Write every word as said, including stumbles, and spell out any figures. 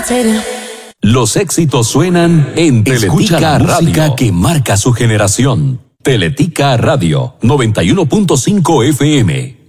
Los éxitos suenan en Teletica, la música que marca su generación. Teletica Radio noventa y uno punto cinco F M.